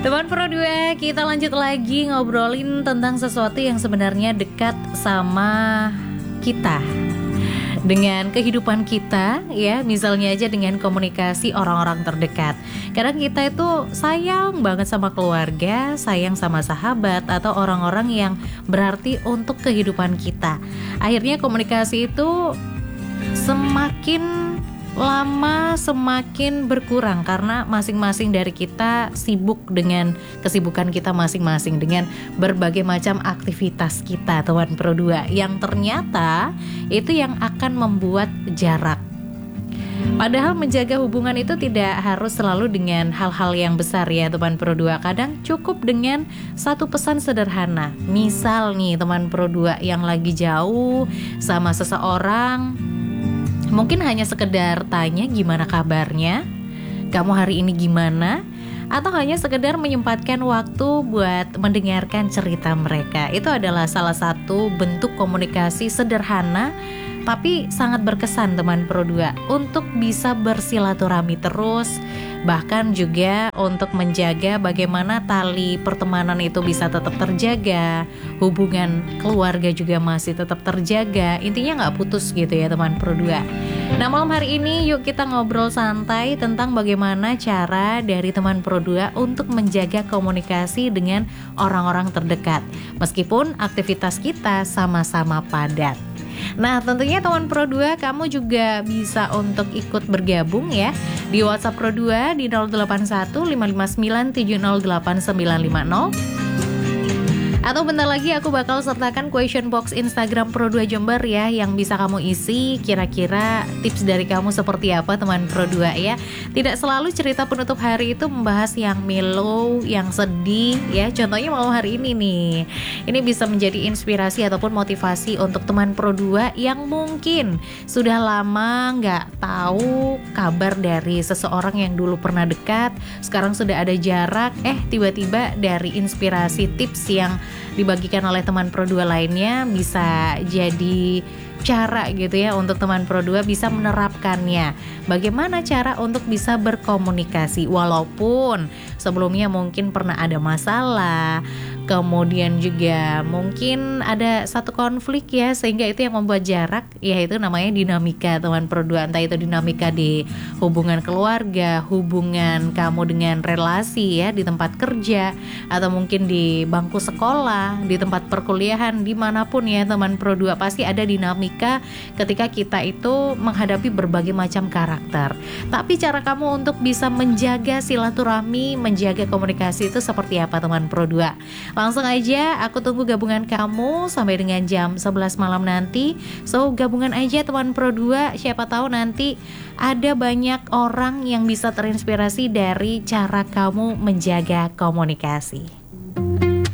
Teman Pro 2, kita lanjut lagi ngobrolin tentang sesuatu yang sebenarnya dekat sama kita, dengan kehidupan kita ya, misalnya aja dengan komunikasi orang-orang terdekat. Kadang kita itu sayang banget sama keluarga, sayang sama sahabat atau orang-orang yang berarti untuk kehidupan kita. Akhirnya komunikasi itu semakin lama semakin berkurang karena masing-masing dari kita sibuk dengan kesibukan kita masing-masing, dengan berbagai macam aktivitas kita, teman Pro 2, yang ternyata itu yang akan membuat jarak. Padahal menjaga hubungan itu tidak harus selalu dengan hal-hal yang besar ya teman Pro 2. Kadang cukup dengan satu pesan sederhana. Misal nih teman Pro 2 yang lagi jauh sama seseorang, mungkin hanya sekedar tanya gimana kabarnya, kamu hari ini gimana, atau hanya sekedar menyempatkan waktu buat mendengarkan cerita mereka. Itu adalah salah satu bentuk komunikasi sederhana tapi sangat berkesan teman Pro 2 untuk bisa bersilaturahmi terus, bahkan juga untuk menjaga bagaimana tali pertemanan itu bisa tetap terjaga, hubungan keluarga juga masih tetap terjaga, intinya nggak putus gitu ya teman Pro 2. Nah malam hari ini yuk kita ngobrol santai tentang bagaimana cara dari teman Pro 2 untuk menjaga komunikasi dengan orang-orang terdekat meskipun aktivitas kita sama-sama padat. Nah tentunya teman Pro 2, kamu juga bisa untuk ikut bergabung ya di WhatsApp Pro 2 di 081559708950. Atau bentar lagi aku bakal sertakan question box Instagram Pro 2 Jember ya, yang bisa kamu isi kira-kira tips dari kamu seperti apa teman Pro 2 ya. Tidak selalu cerita penutup hari itu membahas yang mellow, yang sedih ya. Contohnya malam hari ini nih, ini bisa menjadi inspirasi ataupun motivasi untuk teman Pro 2 yang mungkin sudah lama nggak tahu kabar dari seseorang yang dulu pernah dekat, sekarang sudah ada jarak, tiba-tiba dari inspirasi tips yang dibagikan oleh teman Pro 2 lainnya bisa jadi cara gitu ya untuk teman Pro 2 bisa menerapkannya. Bagaimana cara untuk bisa berkomunikasi walaupun sebelumnya mungkin pernah ada masalah, kemudian juga mungkin ada satu konflik ya, sehingga itu yang membuat jarak, yaitu namanya dinamika teman Pro 2. Entah itu dinamika di hubungan keluarga, hubungan kamu dengan relasi ya di tempat kerja, atau mungkin di bangku sekolah, di tempat perkuliahan, dimanapun ya teman Pro 2, pasti ada dinamika ketika kita itu menghadapi berbagai macam karakter. Tapi cara kamu untuk bisa menjaga silaturahmi, menjaga komunikasi itu seperti apa teman Pro 2? Langsung aja aku tunggu gabungan kamu sampai dengan jam 11 malam nanti. So gabungan aja teman Pro 2, siapa tahu nanti ada banyak orang yang bisa terinspirasi dari cara kamu menjaga komunikasi.